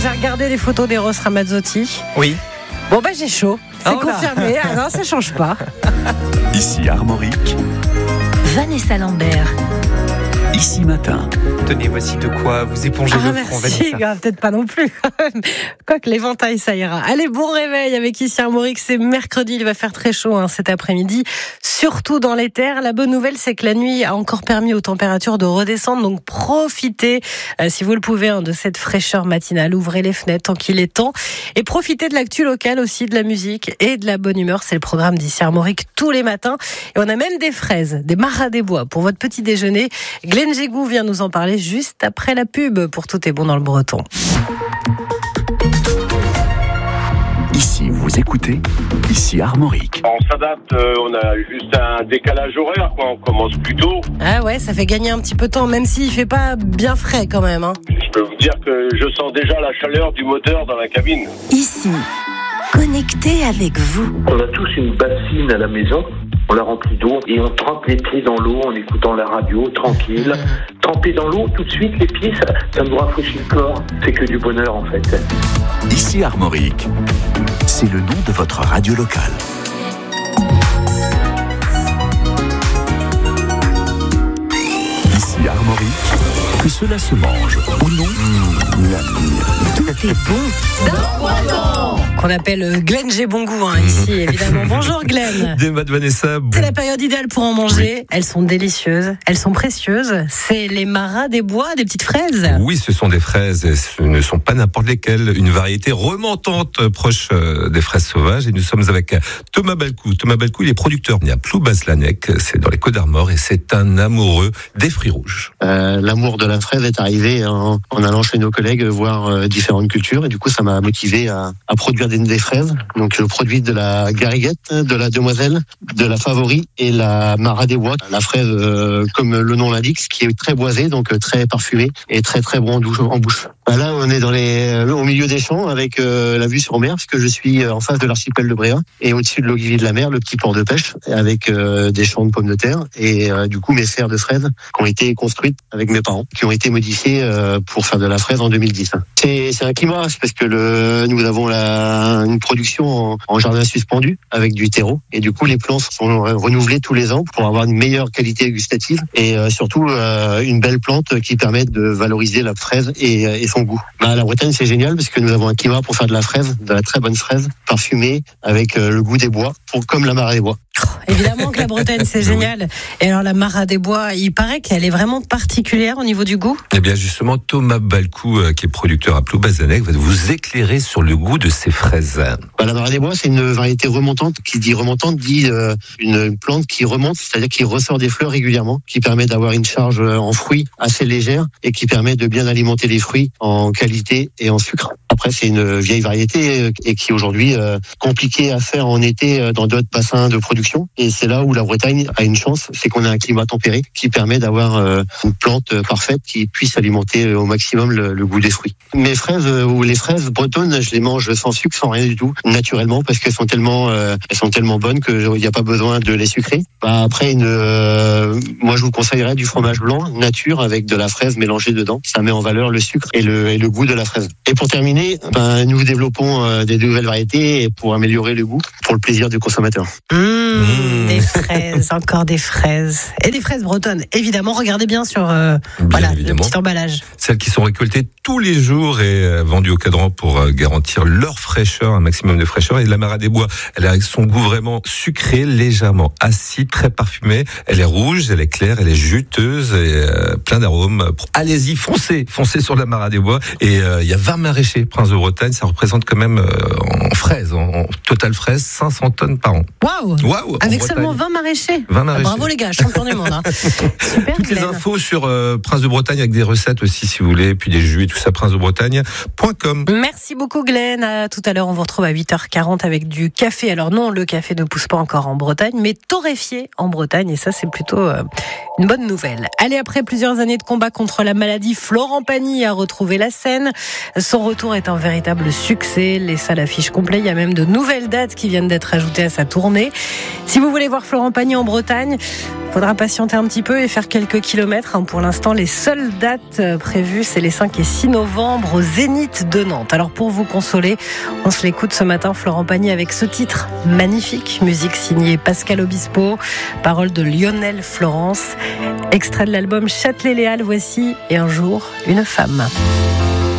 j'ai regardé les photos d'Eros Ramazzotti. Oui. Bon j'ai chaud, c'est confirmé. Ah non, ça change pas. Ici Armorique, Vanessa Lambert. Ici Matin. Tenez, voici de quoi vous éponger le front, merci, Vanessa. peut-être pas non plus. Quoique l'éventail, ça ira. Allez, bon réveil avec Ici Armorique. C'est mercredi, il va faire très chaud cet après-midi, surtout dans les terres. La bonne nouvelle, c'est que la nuit a encore permis aux températures de redescendre, donc profitez, si vous le pouvez, de cette fraîcheur matinale. Ouvrez les fenêtres tant qu'il est temps et profitez de l'actu locale aussi, de la musique et de la bonne humeur. C'est le programme d'Ici Armorique tous les matins. Et on a même des fraises, des maras des bois pour votre petit déjeuner. Glenn Gégou vient nous en parler juste après la pub pour Tout est bon dans le breton. Ici vous écoutez, ici Armorique. On s'adapte, on a juste un décalage horaire, on commence plus tôt. Ah ouais, ça fait gagner un petit peu de temps, même s'il fait pas bien frais quand même. Je peux vous dire que je sens déjà la chaleur du moteur dans la cabine. Ici, connecté avec vous. On a tous une bassine à la maison, on la remplit d'eau et on trempe les pieds dans l'eau en écoutant la radio, tranquille. Tremper dans l'eau, tout de suite, les pieds, ça nous rafraîchit le corps. C'est que du bonheur en fait. Ici Armorique, c'est le nom de votre radio locale. Ici Armorique, que cela se mange ou non, Tout est bon. Qu'on appelle Glenn J'ai bon goût ici, évidemment. Bonjour Glenn. Des maths, Vanessa. C'est la période idéale pour en manger. Elles sont délicieuses, elles sont précieuses. C'est les maras des bois, des petites fraises. Oui, ce sont des fraises, et ce ne sont pas n'importe lesquelles. Une variété remontante proche des fraises sauvages. Et nous sommes avec Thomas Balcou. Thomas Balcou, il est producteur né à Ploubazlanec, c'est dans les Côtes d'Armor, et c'est un amoureux des fruits rouges. L'amour de la fraise est arrivé en allant chez nos collègues voir différentes cultures, et du coup ça m'a motivé à produire des fraises. Donc je produis de la gariguette, de la demoiselle, de la favori et la maras des bois. La fraise, comme le nom l'indique, qui est très boisée, donc très parfumée et très très bon en bouche. Là on est au milieu des champs avec la vue sur mer, puisque je suis en face de l'archipel de Bréa et au-dessus de l'Ogivie de la Mer, le petit port de pêche, avec des champs de pommes de terre et du coup mes serres de fraises qui ont été construites avec mes parents, qui ont été modifiées pour faire de la fraise en 2010. C'est un climat, parce que nous avons une production en jardin suspendu avec du terreau, et du coup les plants sont renouvelés tous les ans pour avoir une meilleure qualité gustative et surtout une belle plante qui permet de valoriser la fraise et son goût. La Bretagne c'est génial parce que nous avons un climat pour faire de la fraise, de la très bonne fraise parfumée avec le goût des bois, comme la maras des bois. Évidemment que la Bretagne c'est génial. Et alors la maras des bois, il paraît qu'elle est vraiment particulière au niveau du goût. Eh bien justement, Thomas Balcou, qui est producteur à Ploubazlanec, va vous éclairer sur le goût de ces fraises. La maras des bois, c'est une variété remontante. Qui dit remontante dit une plante qui remonte, c'est-à-dire qui ressort des fleurs régulièrement, qui permet d'avoir une charge en fruits assez légère et qui permet de bien alimenter les fruits en qualité et en sucre. Après, c'est une vieille variété et qui est aujourd'hui compliquée à faire en été dans d'autres bassins de production. Et c'est là où la Bretagne a une chance, c'est qu'on a un climat tempéré qui permet d'avoir une plante parfaite qui puisse alimenter au maximum le goût des fruits. Mes fraises ou les fraises bretonnes, je les mange sans sucre, sans rien du tout, naturellement, parce qu'elles sont tellement bonnes qu'il n'y a pas besoin de les sucrer. Après, moi je vous conseillerais du fromage blanc nature avec de la fraise mélangée dedans. Ça met en valeur le sucre et le goût de la fraise. Et pour terminer, nous développons des nouvelles variétés pour améliorer le goût, pour le plaisir du consommateur. Des fraises, encore des fraises. Et des fraises bretonnes, évidemment. Regardez bien sur le petit emballage. Celles qui sont récoltées tous les jours et vendues au cadran pour garantir leur fraîcheur, un maximum de fraîcheur. Et la maras des bois, elle a son goût vraiment sucré, légèrement acide, très parfumé. Elle est rouge, elle est claire, elle est juteuse et plein d'arômes. Allez-y, foncez sur la maras des bois. Et il y a 20 maraîchers, Prince de Bretagne. Ça représente quand même en fraises, en total fraises, 500 tonnes par an. Waouh! Avec seulement 20 maraîchers. 20 maraîchers. Bravo les gars, champion du monde. Super. Toutes les infos sur Prince de Bretagne avec des recettes aussi si vous voulez, puis des jus et tout ça, princedebbretagne.com. Merci beaucoup Glenn. À tout à l'heure, on vous retrouve à 8h40 avec du café. Alors non, le café ne pousse pas encore en Bretagne, mais torréfié en Bretagne, et ça c'est plutôt une bonne nouvelle. Allez, après plusieurs années de combat contre la maladie, Florent Pagny a retrouvé la scène. Son retour est est un véritable succès. Les salles affichent complet. Il y a même de nouvelles dates qui viennent d'être ajoutées à sa tournée. Si vous voulez voir Florent Pagny en Bretagne, il faudra patienter un petit peu et faire quelques kilomètres. Pour l'instant, les seules dates prévues, c'est les 5 et 6 novembre au Zénith de Nantes. Alors pour vous consoler, on se l'écoute ce matin, Florent Pagny, avec ce titre magnifique. Musique signée Pascal Obispo, paroles de Lionel Florence. Extrait de l'album Châtelet-Léal, voici Et un jour, une femme.